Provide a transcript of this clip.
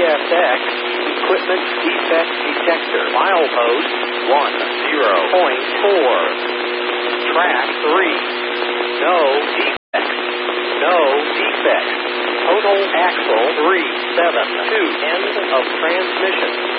CSX equipment defect detector. Milepost 10.4. Track 3. No defects. No defects. Total axle 372. End of transmission.